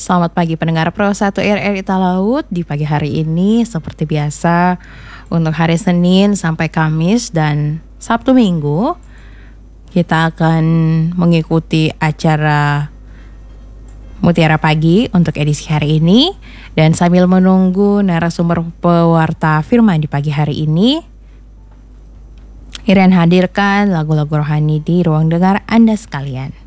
Selamat pagi pendengar Pro 1 RRI Talaut. Di pagi hari ini seperti biasa untuk hari Senin sampai Kamis dan Sabtu Minggu kita akan mengikuti acara Mutiara Pagi untuk edisi hari ini. Dan sambil menunggu narasumber pewarta firman di pagi hari ini, Irian hadirkan lagu-lagu rohani di ruang dengar Anda sekalian.